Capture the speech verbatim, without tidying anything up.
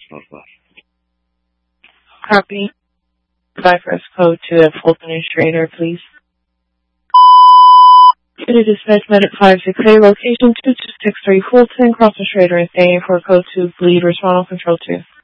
Northwest. Copy. Goodbye press code to a Fulton and Schrader, please. Unit dispatch medic five six eight, location two two six three Fulton, cross the Schrader and staying for code two, lead respond on control two.